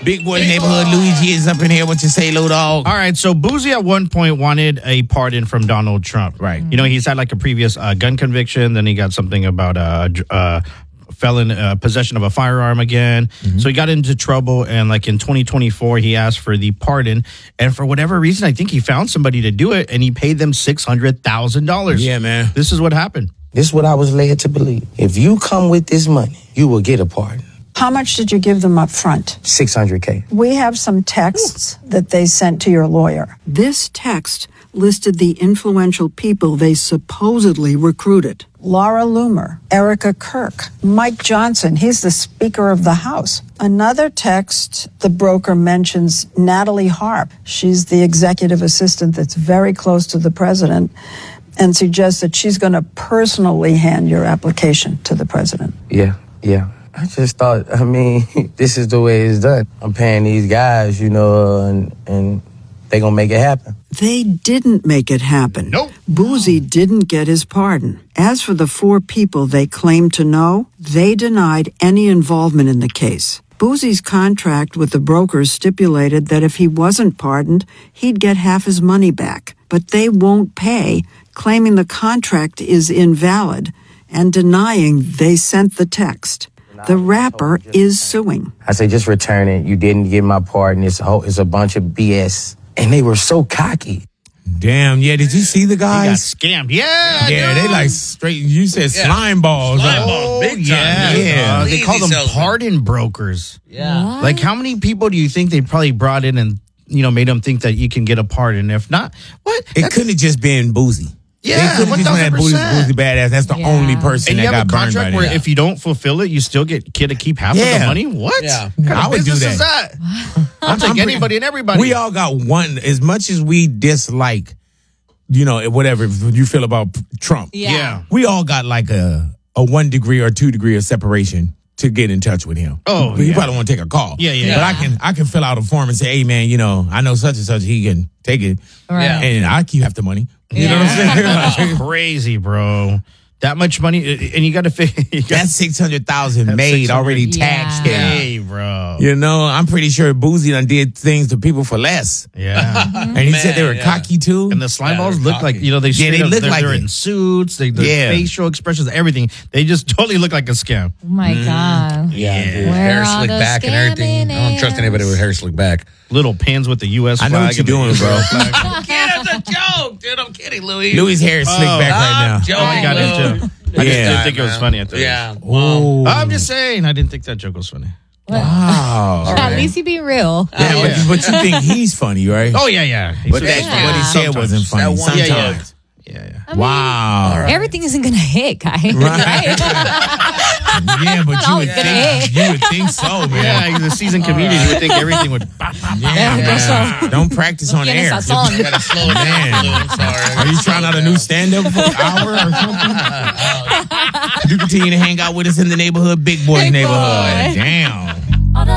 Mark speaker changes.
Speaker 1: Big boy neighborhood. Luigi is up in here. What you say, little dog?
Speaker 2: All right, so Boozy at one point wanted a pardon from Donald Trump.
Speaker 1: Right.
Speaker 2: You know, he's had like a previous gun conviction. Then he got something about felon possession of a firearm again. So he got into trouble. And like in 2024, he asked for the pardon. And for whatever reason, I think he found somebody to do it. And he paid them $600,000.
Speaker 1: Yeah, man.
Speaker 2: This is what happened.
Speaker 3: This is what I was led to believe. If you come with this money, you will get a pardon.
Speaker 4: How much did you give them up front?
Speaker 3: $600K.
Speaker 4: We have some texts that they sent to your lawyer.
Speaker 5: This text listed the influential people they supposedly recruited.
Speaker 4: Laura Loomer, Erica Kirk, Mike Johnson, he's the Speaker of the House. Another text, the broker mentions Natalie Harp. She's the executive assistant that's very close to the president and suggests that she's going to personally hand your application to the president.
Speaker 3: Yeah. I just thought, this is the way it's done. I'm paying these guys, and they gonna make it happen.
Speaker 5: They didn't make it happen.
Speaker 2: Nope.
Speaker 5: Boozy didn't get his pardon. As for the 4 people they claimed to know, they denied any involvement in the case. Boozy's contract with the brokers stipulated that if he wasn't pardoned, he'd get half his money back. But they won't pay, claiming the contract is invalid and denying they sent the text. The rapper is suing.
Speaker 3: I say, just return it. You didn't get my pardon. It's a bunch of BS. And they were so cocky.
Speaker 1: Damn, yeah. Did you see the
Speaker 2: He got
Speaker 1: guys?
Speaker 2: scammed. Yeah.
Speaker 1: Yeah, they like straight. You said slime balls.
Speaker 6: Slime balls, big time.
Speaker 2: Yeah. They
Speaker 6: Easy
Speaker 2: call them
Speaker 6: salesman.
Speaker 2: pardon brokers.
Speaker 6: Yeah.
Speaker 2: Like, how many people do you think they probably brought in and, made them think that you can get a pardon? If not, what?
Speaker 1: It couldn't have just been Boozy.
Speaker 2: Yeah,
Speaker 1: they couldn't have just had
Speaker 2: 1000%.
Speaker 1: Boozy badass. That's the only person
Speaker 2: And
Speaker 1: that
Speaker 2: you have
Speaker 1: got
Speaker 2: a
Speaker 1: burned by
Speaker 2: contract where
Speaker 1: that.
Speaker 2: if you don't fulfill it, you still get to keep half of
Speaker 1: Yeah.
Speaker 2: the money? What?
Speaker 6: Yeah.
Speaker 2: What kind
Speaker 1: I
Speaker 2: of
Speaker 1: would do
Speaker 2: business is
Speaker 1: that.
Speaker 2: that? I'll take anybody and everybody.
Speaker 1: We all got one. As much as we dislike, whatever you feel about Trump.
Speaker 2: Yeah.
Speaker 1: We all got like a 1 degree or 2 degree of separation to get in touch with him.
Speaker 2: Oh,
Speaker 1: you
Speaker 2: yeah.
Speaker 1: probably want to take a call.
Speaker 2: Yeah.
Speaker 1: But I can fill out a form and say, hey man, I know such and such. He can take it,
Speaker 7: Right.
Speaker 6: Yeah.
Speaker 1: and I keep half the money. You know what I'm saying?
Speaker 2: That's crazy, bro. That much money, and you got to figure.
Speaker 1: That's $600,000 made already taxed.
Speaker 7: Yeah.
Speaker 2: Hey, bro.
Speaker 1: I'm pretty sure Boozy done did things to people for less.
Speaker 2: Yeah.
Speaker 1: And he said they were cocky too.
Speaker 2: And the slime balls
Speaker 6: they're
Speaker 2: look like,
Speaker 6: cocky.
Speaker 2: they straight up,
Speaker 1: look
Speaker 2: they're,
Speaker 1: like
Speaker 2: they're
Speaker 1: it.
Speaker 2: in suits, their
Speaker 1: Yeah.
Speaker 2: facial expressions, everything. They just totally look like a scam.
Speaker 7: Oh my God.
Speaker 6: Yeah, dude.
Speaker 7: Where
Speaker 6: Hair
Speaker 7: are
Speaker 6: slick
Speaker 7: those
Speaker 6: back and everything. I don't trust
Speaker 7: scamming
Speaker 6: anybody with hair slick back.
Speaker 2: Little pins with the U.S.
Speaker 1: I
Speaker 2: flag.
Speaker 1: know what you're doing, bro.
Speaker 6: It's a joke, dude. I'm kidding, Louis.
Speaker 1: Louis' hair is slick back right now.
Speaker 6: Joking,
Speaker 2: I got it, too. I just
Speaker 1: Yeah.
Speaker 2: didn't think it was funny. I thought
Speaker 6: Yeah.
Speaker 1: Oh.
Speaker 2: I'm just saying, I didn't think that joke was funny.
Speaker 1: Wow.
Speaker 7: At least you be real.
Speaker 1: Yeah,
Speaker 2: Yeah.
Speaker 1: But you think he's funny, right?
Speaker 2: Oh, yeah.
Speaker 1: But what he said
Speaker 2: Sometimes.
Speaker 1: wasn't funny.
Speaker 6: That one-
Speaker 1: Sometimes.
Speaker 2: Yeah.
Speaker 7: I mean,
Speaker 1: Wow.
Speaker 7: Everything isn't going to hit, guys.
Speaker 1: Right. Yeah, but
Speaker 7: always gonna hit.
Speaker 1: you would think so, man.
Speaker 2: Yeah, he's a seasoned comedian. You would think everything would.
Speaker 7: Yeah, I guess so.
Speaker 1: Don't practice on
Speaker 7: Tienes
Speaker 1: air.
Speaker 7: sazón.
Speaker 6: You gotta slow it down,
Speaker 1: Man.
Speaker 6: Lou. I'm sorry.
Speaker 1: Are you trying out a new stand-up hour or something? You continue to hang out with us in the neighborhood, Big Boys
Speaker 7: Big
Speaker 1: neighborhood.
Speaker 7: Boy.
Speaker 1: Damn.